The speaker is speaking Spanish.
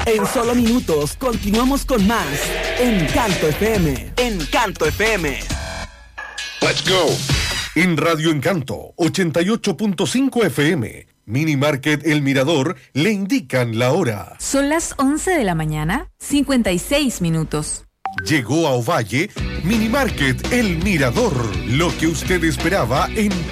En solo minutos continuamos con más Encanto FM. Encanto FM. Let's go. En Radio Encanto 88.5 FM, Mini Market El Mirador le indican la hora. Son las 11 de la mañana, 56 minutos. Llegó a Ovalle Mini Market El Mirador, lo que usted esperaba en